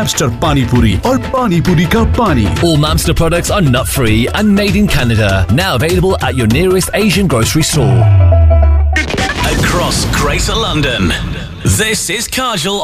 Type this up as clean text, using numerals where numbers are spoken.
Mamster Pani Puri और Pani Puri का पानी. All Mamster products are nut-free and made in Canada. Now available at your nearest Asian grocery store. Across Greater London, this is Kajal